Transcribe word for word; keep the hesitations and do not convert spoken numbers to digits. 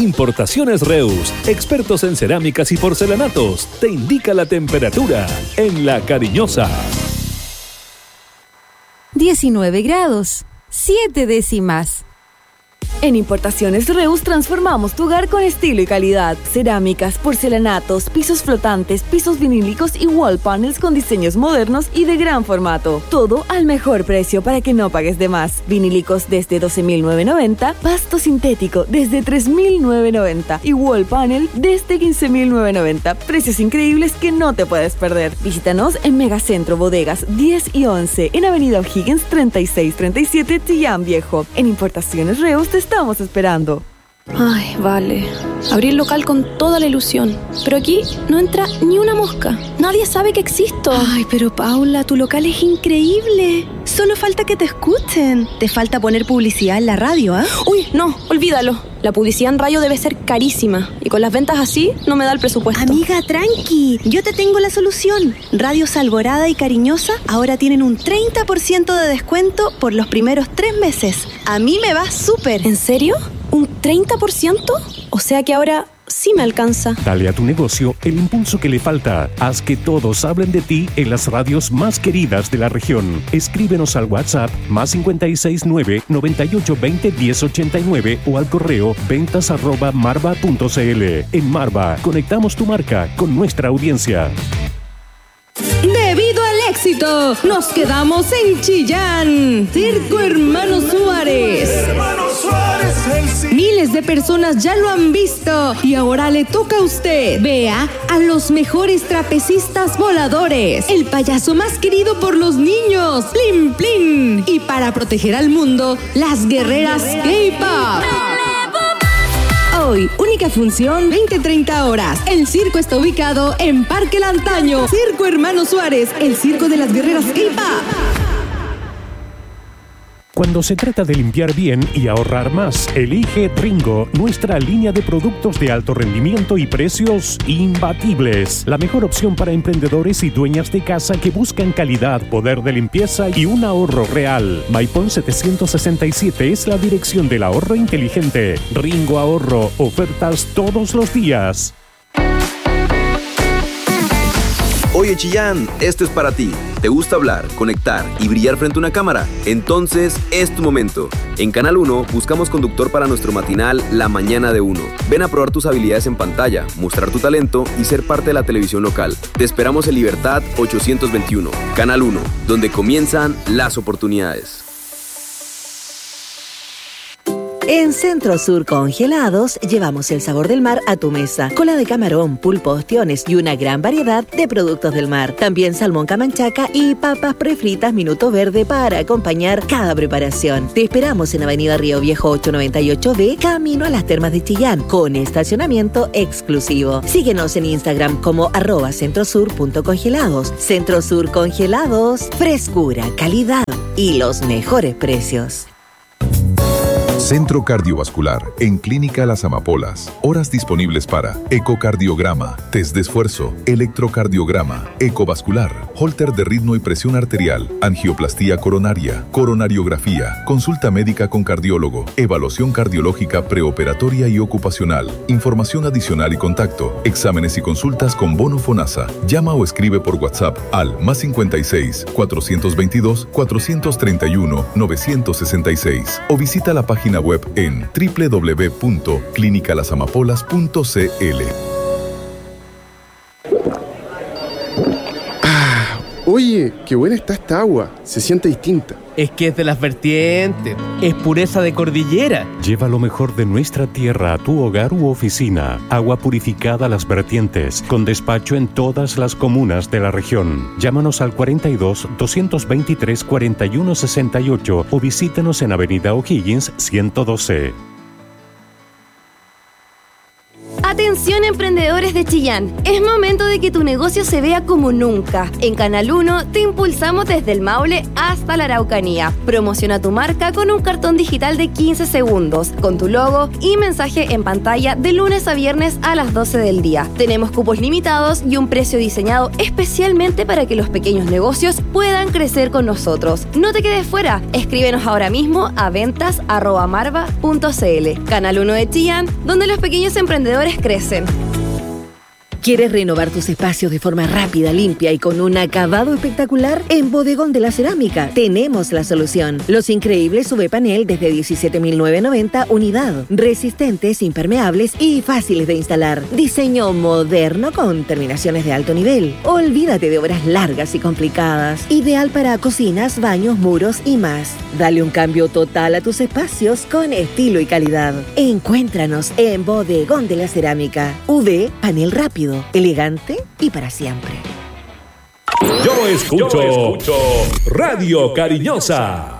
Importaciones Reus, expertos en cerámicas y porcelanatos, te indica la temperatura en La Cariñosa. diecinueve grados, siete décimas. En Importaciones Reus transformamos tu hogar con estilo y calidad. Cerámicas, porcelanatos, pisos flotantes, pisos vinílicos y wall panels con diseños modernos y de gran formato. Todo al mejor precio para que no pagues de más. Vinílicos desde doce mil novecientos noventa, pasto sintético desde tres mil novecientos noventa y wall panel desde quince mil novecientos noventa. Precios increíbles que no te puedes perder. Visítanos en Megacentro Bodegas diez y once, en Avenida O'Higgins treinta y seis treinta y siete, Chillán Viejo. En Importaciones Reus te estamos esperando. Ay, vale. Abrí el local con toda la ilusión, pero aquí no entra ni una mosca. Nadie sabe que existo. Ay, pero Paula, tu local es increíble. Solo falta que te escuchen. Te falta poner publicidad en la radio, ¿ah? ¿eh? Uy, no, olvídalo. La publicidad en radio debe ser carísima y con las ventas así no me da el presupuesto. Amiga, tranqui. Yo te tengo la solución. Radios Alborada y Cariñosa ahora tienen un treinta por ciento de descuento por los primeros tres meses. A mí me va súper. ¿En serio? ¿Un treinta por ciento? O sea que ahora sí me alcanza. Dale a tu negocio el impulso que le falta. Haz que todos hablen de ti en las radios más queridas de la región. Escríbenos al WhatsApp más cincuenta y seis nueve, noventa y ocho veinte, diez ochenta y nueve o al correo ventas arroba marva punto cl. En Marva, conectamos tu marca con nuestra audiencia. Debido al éxito, nos quedamos en Chillán. Circo Hermano Suárez. Hermano Suárez, el... Miles de personas ya lo han visto y ahora le toca a usted. Vea a los mejores trapecistas voladores, el payaso más querido por los niños, Plin Plin. Y para proteger al mundo, las guerreras K-pop. Hoy, única función, veinte a treinta horas. El circo está ubicado en Parque Lantaño. Circo Hermano Suárez, el circo de las guerreras K-pop. Cuando se trata de limpiar bien y ahorrar más, elige Ringo, nuestra línea de productos de alto rendimiento y precios imbatibles. La mejor opción para emprendedores y dueñas de casa que buscan calidad, poder de limpieza y un ahorro real. Maipón setecientos sesenta y siete es la dirección del ahorro inteligente. Ringo Ahorro, ofertas todos los días. Oye Chillán, esto es para ti. ¿Te gusta hablar, conectar y brillar frente a una cámara? Entonces es tu momento. En Canal uno buscamos conductor para nuestro matinal La Mañana de Uno. Ven a probar tus habilidades en pantalla, mostrar tu talento y ser parte de la televisión local. Te esperamos en Libertad ochocientos veintiuno. Canal uno, donde comienzan las oportunidades. En Centro Sur Congelados llevamos el sabor del mar a tu mesa. Cola de camarón, pulpo, ostiones y una gran variedad de productos del mar. También salmón camanchaca y papas prefritas Minuto Verde para acompañar cada preparación. Te esperamos en Avenida Río Viejo ochocientos noventa y ocho B, camino a las Termas de Chillán, con estacionamiento exclusivo. Síguenos en Instagram como arroba centrosur.congelados. Centro Sur Congelados, frescura, calidad y los mejores precios. Centro Cardiovascular, en Clínica Las Amapolas. Horas disponibles para ecocardiograma, test de esfuerzo, electrocardiograma, ecovascular, holter de ritmo y presión arterial, angioplastía coronaria, coronariografía, consulta médica con cardiólogo, evaluación cardiológica preoperatoria y ocupacional, información adicional y contacto, exámenes y consultas con bono FONASA. Llama o escribe por WhatsApp al más cincuenta y seis, cuatrocientos veintidós, cuatrocientos treinta y uno, novecientos sesenta y seis o visita la página web en doble u doble u doble u punto clínica las amapolas punto c l. Ah, oye, qué buena está esta agua. Se siente distinta. Es que es de las vertientes, es pureza de cordillera. Lleva lo mejor de nuestra tierra a tu hogar u oficina. Agua purificada Las Vertientes, con despacho en todas las comunas de la región. Llámanos al cuarenta y dos, doscientos veintitrés, cuarenta y uno sesenta y ocho o visítanos en Avenida O'Higgins ciento doce. Atención emprendedores de Chillán, es momento de que tu negocio se vea como nunca. En Canal uno te impulsamos desde el Maule hasta la Araucanía. Promociona tu marca con un cartón digital de quince segundos, con tu logo y mensaje en pantalla de lunes a viernes a las doce del día. Tenemos cupos limitados y un precio diseñado especialmente para que los pequeños negocios puedan crecer con nosotros. No te quedes fuera, escríbenos ahora mismo a ventas arroba marva punto cl. Canal uno de Chillán, donde los pequeños emprendedores crecen. ¿Quieres renovar tus espacios de forma rápida, limpia y con un acabado espectacular? En Bodegón de la Cerámica tenemos la solución. Los increíbles U V panel desde diecisiete mil novecientos noventa unidad. Resistentes, impermeables y fáciles de instalar. Diseño moderno con terminaciones de alto nivel. Olvídate de obras largas y complicadas. Ideal para cocinas, baños, muros y más. Dale un cambio total a tus espacios con estilo y calidad. Encuéntranos en Bodegón de la Cerámica. U V panel rápido, elegante y para siempre. Yo escucho, Yo escucho Radio Cariñosa.